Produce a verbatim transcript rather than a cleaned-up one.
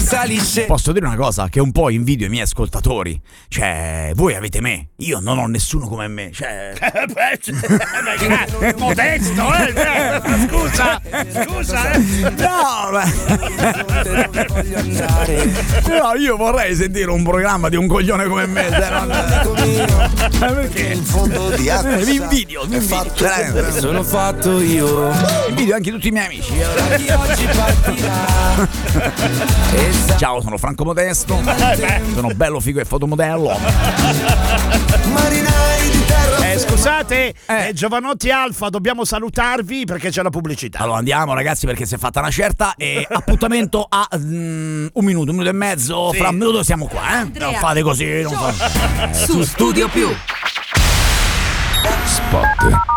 salisce. Posso dire una cosa che un po' invidio i miei ascoltatori. Cioè, voi avete me, io non ho nessuno come me. Cioè, modesto, eh? Scusa, scusa, eh? no, ma... no, io vorrei sentire un programma di un coglione come me. Perché? In fondo di acqua. Eh, vi invidio, vi invidio. Veramente. Sono fatto io. Invidio anche tutti i miei amici. Chi oggi partirà? Ciao, sono Franco Modesto. Sono bello, figo e fotomodello. Marinai di terra. Eh, scusate, Eh. eh, Giovanotti Alfa, dobbiamo salutarvi perché c'è la pubblicità. Allora andiamo ragazzi perché si è fatta una certa e appuntamento a mm, un minuto, un minuto e mezzo. Sì. Fra un minuto siamo qua, eh? Non fate così, non fate. Su Studio Più. Spot.